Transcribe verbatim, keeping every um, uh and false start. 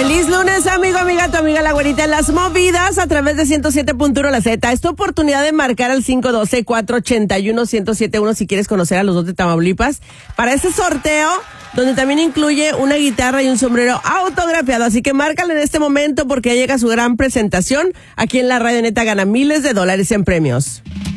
Feliz lunes, amigo, amiga, tu amiga la güerita en las movidas a través de ciento siete punto uno La Z. Es tu oportunidad de marcar al cinco uno dos, cuatro ocho uno, uno cero siete uno si quieres conocer a los dos de Tamaulipas para ese sorteo, donde también incluye una guitarra y un sombrero autografiado. Así que márcale en este momento porque ya llega su gran presentación. Aquí en la Radio Neta gana miles de dólares en premios.